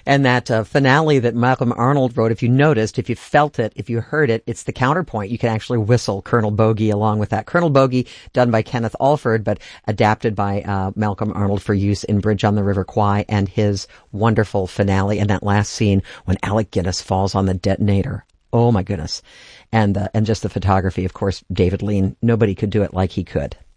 And that finale that Malcolm Arnold wrote, if you noticed, if you felt it, if you heard it, it's the counterpoint. You can actually whistle Colonel Bogey along with that. Colonel Bogey, done by Kenneth Alford, but adapted by Malcolm Arnold for use in Bridge on the River Kwai, and his wonderful finale and that last scene when Alec Guinness falls on the detonator. Oh my goodness. And just the photography, of course, David Lean. Nobody could do it like he could.